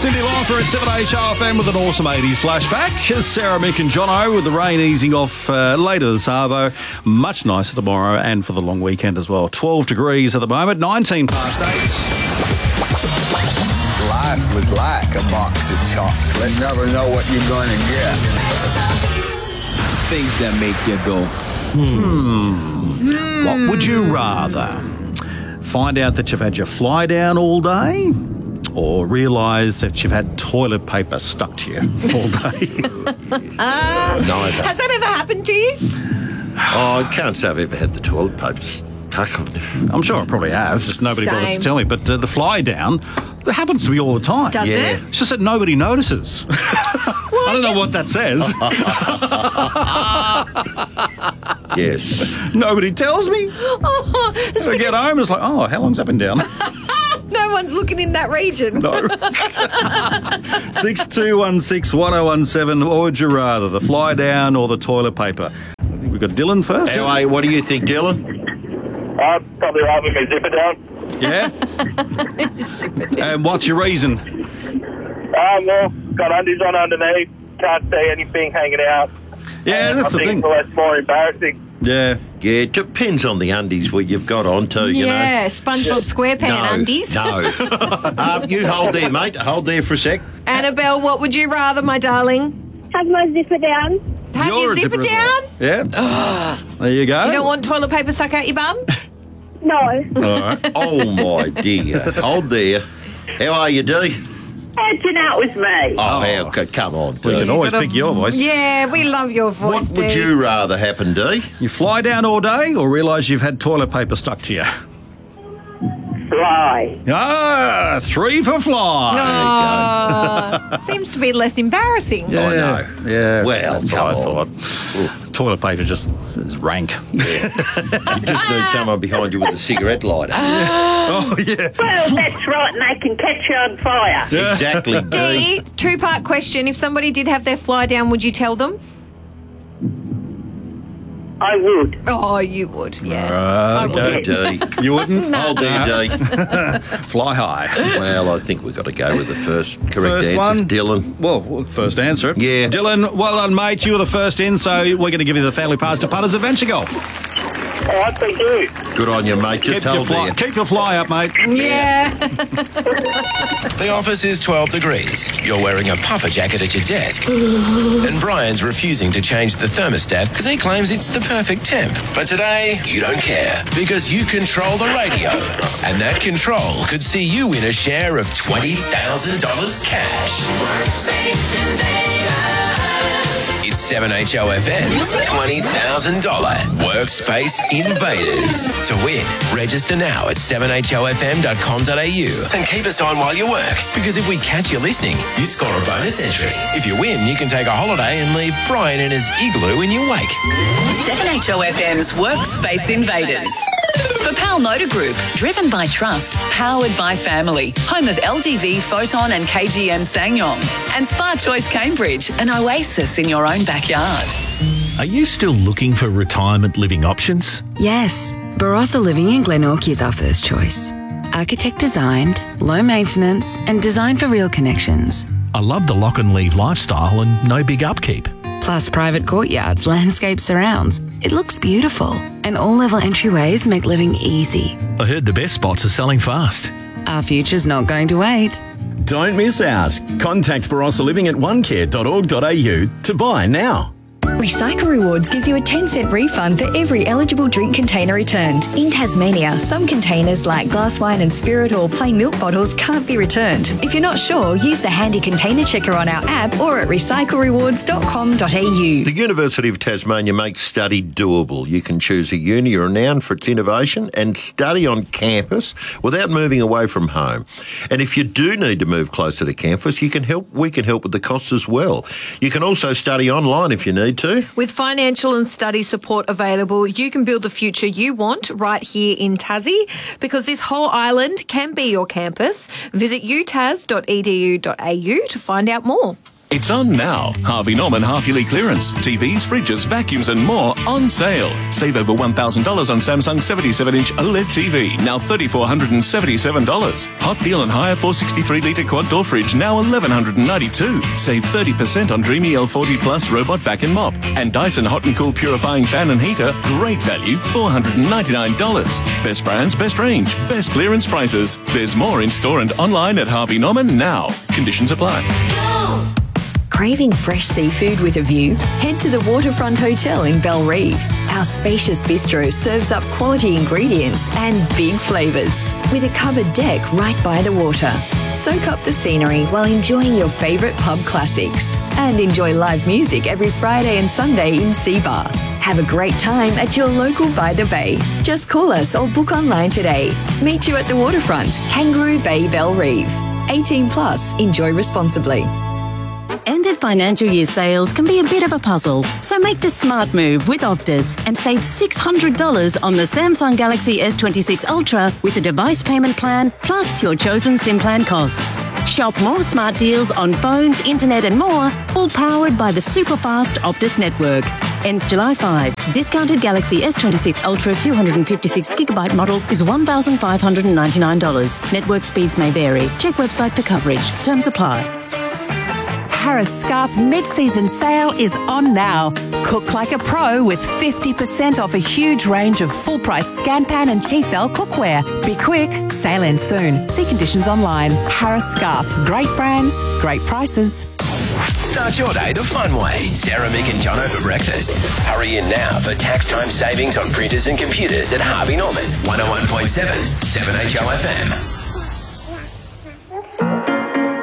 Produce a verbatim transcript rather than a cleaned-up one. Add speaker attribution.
Speaker 1: Cyndi Lauper at seven H R F M with an awesome eighties flashback. Sarah, Mick and Jono with the rain easing off uh, later this arvo. Much nicer tomorrow and for the long weekend as well. twelve degrees at the moment, nineteen past eight.
Speaker 2: Life was like a box of chocolates. You never know what you're going to get.
Speaker 3: Things that make you go,
Speaker 1: Hmm. Mm. What would you rather? Find out that you've had your fly down all day, or realise that you've had toilet paper stuck to you all day?
Speaker 4: uh,
Speaker 5: Neither.
Speaker 4: Has that ever happened to you?
Speaker 5: Oh, I can't say I've ever had the toilet paper stuck on me.
Speaker 1: I'm sure I probably have, just nobody bothers
Speaker 4: Same.
Speaker 1: to tell me. But uh, the fly down, it happens to me all the time.
Speaker 4: Does
Speaker 5: Yeah.
Speaker 4: it?
Speaker 1: It's just that nobody notices. I don't know what that says.
Speaker 5: Yes.
Speaker 1: Nobody tells me.
Speaker 4: Oh, it's
Speaker 1: So I get
Speaker 4: because
Speaker 1: home, it's like, oh, how long's that been down?
Speaker 4: no one's looking in that region.
Speaker 1: No. six two one six one oh one seven. What would you rather, the fly down or the toilet paper? I think we've got Dylan first.
Speaker 5: Anyway, what do you think, Dylan?
Speaker 6: I'd probably rather my zipper down.
Speaker 1: Yeah?
Speaker 4: Super duper.
Speaker 1: And what's your reason?
Speaker 6: Um, well, got undies on underneath. Can't see anything hanging out.
Speaker 1: Yeah, that's
Speaker 6: I
Speaker 1: the
Speaker 6: think
Speaker 1: thing.
Speaker 6: it's less more embarrassing.
Speaker 1: Yeah.
Speaker 5: Yeah, it depends on the undies what you've got on too, you
Speaker 4: Yeah, SpongeBob SquarePants
Speaker 5: know.
Speaker 4: undies.
Speaker 5: No, no. um, you hold there, mate. Hold there for a sec.
Speaker 4: Annabelle, what would you rather, my darling?
Speaker 7: Have my zipper down.
Speaker 4: Have
Speaker 1: You're
Speaker 4: your
Speaker 1: a
Speaker 4: zipper
Speaker 1: zipper as
Speaker 4: down?
Speaker 1: well. Yeah. There you go.
Speaker 4: You don't want toilet paper stuck out your bum?
Speaker 7: No.
Speaker 1: All right.
Speaker 5: Oh, my dear. Hold there. How are you, Dee?
Speaker 7: Edging out with me.
Speaker 5: Oh, how, c- come on,
Speaker 1: We can
Speaker 5: Dee.
Speaker 1: always pick your voice.
Speaker 4: Yeah, we love your voice,
Speaker 5: What would
Speaker 4: dude.
Speaker 5: you rather happen, Dee?
Speaker 1: You fly down all day or realise you've had toilet paper stuck to you?
Speaker 7: Fly.
Speaker 1: Ah, three for fly.
Speaker 4: Oh, seems to be less embarrassing.
Speaker 1: Yeah,
Speaker 5: I know.
Speaker 1: Yeah.
Speaker 5: Well,
Speaker 1: that's
Speaker 5: come
Speaker 1: what I
Speaker 5: on.
Speaker 1: thought. Toilet paper just is rank.
Speaker 5: You just need someone behind you with a cigarette lighter.
Speaker 1: Oh, yeah.
Speaker 7: Well, that's right, and they can catch you on fire.
Speaker 5: Exactly, Dee.
Speaker 4: D, two-part question. If somebody did have their fly down, would you tell them?
Speaker 7: I would.
Speaker 4: Oh, you would, yeah.
Speaker 1: Okay.
Speaker 5: Dee.
Speaker 1: You wouldn't?
Speaker 5: Hold there, Dee.
Speaker 1: Fly high.
Speaker 5: Well, I think we've got to go with the first correct
Speaker 1: First
Speaker 5: answer.
Speaker 1: one.
Speaker 5: Dylan.
Speaker 1: Well, well, first answer.
Speaker 5: Yeah.
Speaker 1: Dylan, well done, mate. You were the first in, so we're going to give you the family pass to Punters Adventure Golf.
Speaker 6: All right, thank you.
Speaker 5: Good on you, mate. Just
Speaker 1: Keep your,
Speaker 5: hold
Speaker 1: fly,
Speaker 5: there.
Speaker 1: keep your fly up, mate.
Speaker 4: Yeah.
Speaker 8: The office is twelve degrees. You're wearing a puffer jacket at your desk. And Brian's refusing to change the thermostat because he claims it's the perfect temp. But today, you don't care because you control the radio. And that control could see you win a share of twenty thousand dollars cash. It's seven H O F M's twenty thousand dollars Workspace Invaders. To win, register now at seven H O F M dot com dot A U and keep us on while you work, because if we catch you listening, you score a bonus entry. If you win, you can take a holiday and leave Brian in his igloo in your wake.
Speaker 9: seven H O F M's Workspace Invaders. For Pal Motor Group, driven by trust, powered by family, home of L D V, Photon and K G M Ssangyong, and Spa Choice Cambridge, an oasis in your own backyard.
Speaker 10: Are you still looking for retirement living options?
Speaker 11: Yes, Barossa Living in Glenorchy is our first choice. Architect designed, low maintenance, and designed for real connections.
Speaker 10: I love the lock and leave lifestyle and no big upkeep.
Speaker 11: Plus private courtyards, landscape surrounds. It looks beautiful, and all-level entryways make living easy.
Speaker 10: I heard the best spots are selling fast.
Speaker 11: Our future's not going to wait.
Speaker 12: Don't miss out. Contact Barossa Living at one care dot org dot A U to buy now.
Speaker 13: Recycle Rewards gives you a ten cent refund for every eligible drink container returned. In Tasmania, some containers like glass wine and spirit or plain milk bottles can't be returned. If you're not sure, use the handy container checker on our app or at recycle rewards dot com dot A U.
Speaker 5: The University of Tasmania makes study doable. You can choose a uni or a noun for its innovation and study on campus without moving away from home. And if you do need to move closer to campus, you can help. We can help with the costs as well. You can also study online if you need to.
Speaker 4: With financial and study support available, you can build the future you want right here in Tassie, because this whole island can be your campus. Visit u tas dot e d u dot a u to find out more.
Speaker 3: It's on now. Harvey Norman half-yearly clearance. T Vs, fridges, vacuums and more on sale. Save over one thousand dollars on Samsung seventy-seven inch OLED T V, now three thousand four hundred seventy-seven dollars. Hot deal on higher four hundred sixty-three litre quad door fridge, now one thousand one hundred ninety-two dollars. Save thirty percent on Dreamy L forty Plus robot vacuum mop. And Dyson Hot and Cool purifying fan and heater, great value, four hundred ninety-nine dollars. Best brands, best range, best clearance prices. There's more in store and online at Harvey Norman now. Conditions apply.
Speaker 13: Craving fresh seafood with a view? Head to the Waterfront Hotel in Belrive. Our spacious bistro serves up quality ingredients and big flavours with a covered deck right by the water. Soak up the scenery while enjoying your favourite pub classics and enjoy live music every Friday and Sunday in Sea Bar. Have a great time at your local By the Bay. Just call us or book online today. Meet you at the Waterfront, Kangaroo Bay, Belrive. eighteen plus, enjoy responsibly.
Speaker 14: End of financial year sales can be a bit of a puzzle, so make the smart move with Optus and save six hundred dollars on the Samsung Galaxy S twenty-six Ultra with a device payment plan plus your chosen SIM plan costs. Shop more smart deals on phones, internet and more, all powered by the super fast Optus network. Ends July fifth. Discounted Galaxy S twenty-six Ultra two hundred fifty-six gigabyte model is one thousand five hundred ninety-nine dollars. Network speeds may vary. Check website for coverage. Terms apply.
Speaker 15: Harris Scarf mid-season sale is on now. Cook like a pro with fifty percent off a huge range of full-price Scanpan and Tefal cookware. Be quick, sale ends soon. See conditions online. Harris Scarf, great brands, great prices.
Speaker 8: Start your day the fun way. Sarah, Mick and Jono for breakfast. Hurry in now for tax time savings on printers and computers at Harvey Norman. one oh one point seven, seven H O F M.